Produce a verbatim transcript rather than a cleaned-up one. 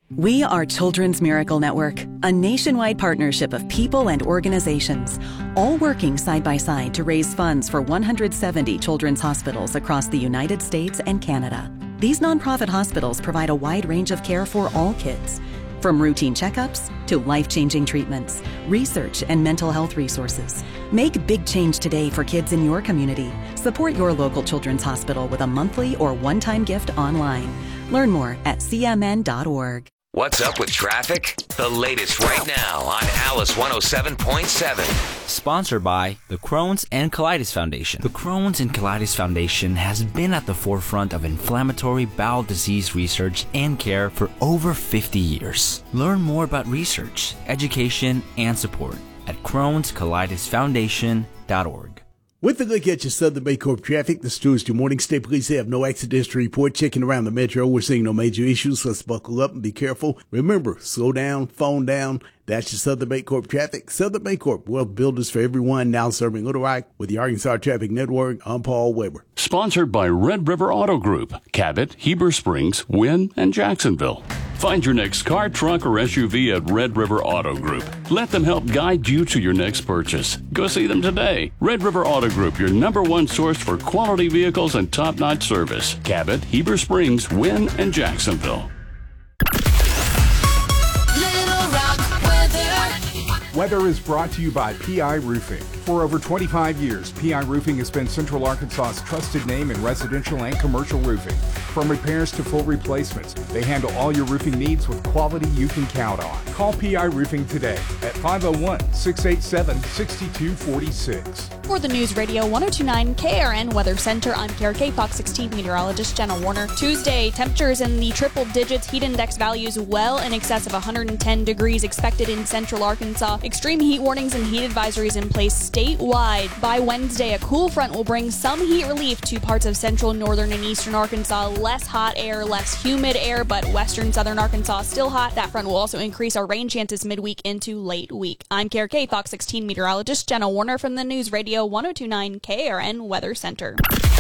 We are Children's Miracle Network, a nationwide partnership of people and organizations, all working side by side to raise funds for one hundred seventy children's hospitals across the United States and Canada. These nonprofit hospitals provide a wide range of care for all kids, from routine checkups to life-changing treatments, research, and mental health resources. Make big change today for kids in your community. Support your local children's hospital with a monthly or one-time gift online. Learn more at c m n dot org. What's up with traffic? The latest right now on Alice one oh seven point seven. Sponsored by the Crohn's and Colitis Foundation. The Crohn's and Colitis Foundation has been at the forefront of inflammatory bowel disease research and care for over fifty years. Learn more about research, education, and support at crohns colitis foundation dot org. With a look at your Southern Baycorp traffic, this Tuesday morning, state police have no accidents to report. Checking around the metro, we're seeing no major issues. Let's buckle up and be careful. Remember, slow down, phone down. That's your Southern Baycorp traffic. Southern Baycorp, wealth builders for everyone, now serving Little Rock with the Arkansas Traffic Network. I'm Paul Weber. Sponsored by Red River Auto Group, Cabot, Heber Springs, Wynn, and Jacksonville. Find your next car, truck, or S U V at Red River Auto Group. Let them help guide you to your next purchase. Go see them today. Red River Auto Group, your number one source for quality vehicles and top-notch service. Cabot, Heber Springs, Wynn, and Jacksonville. Weather is brought to you by P I Roofing. For over twenty-five years, P I Roofing has been Central Arkansas's trusted name in residential and commercial roofing. From repairs to full replacements, they handle all your roofing needs with quality you can count on. Call P I Roofing today at five oh one, six eight seven, six two four six. For the News Radio one oh two point nine K R N Weather Center, I'm K R K Fox sixteen meteorologist Jenna Warner. Tuesday, temperatures in the triple digits, heat index values well in excess of one hundred ten degrees expected in central Arkansas. Extreme heat warnings and heat advisories in place statewide. By Wednesday, a cool front will bring some heat relief to parts of central, northern, and eastern Arkansas. Less hot air, less humid air, but western, southern Arkansas still hot. That front will also increase our rain chances midweek into late week. I'm K R K Fox sixteen meteorologist Jenna Warner from the News Radio one oh two point nine K R N Weather Center.